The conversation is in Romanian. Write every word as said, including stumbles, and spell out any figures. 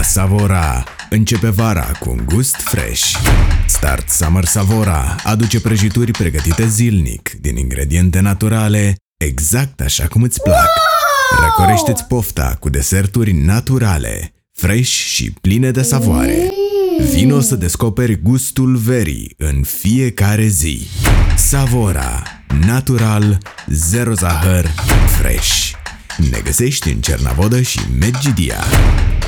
Savora. Începe vara cu un gust fresh. Start Summer Savora aduce prăjituri pregătite zilnic din ingrediente naturale, exact așa cum îți plac. Răcorește-ți pofta cu deserturi naturale, fresh și pline de savoare. Vino să descoperi gustul verii în fiecare zi. Savora. Natural, zero zahăr, fresh. Ne găsești în Cernavodă și Medgidia.